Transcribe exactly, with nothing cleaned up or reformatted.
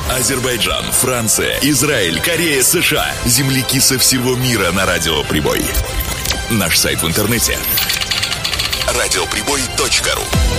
Азербайджан, Франция, Израиль, Корея, США. Земляки со всего мира на Радио Прибой. Наш сайт в интернете радиоприбой точка ру.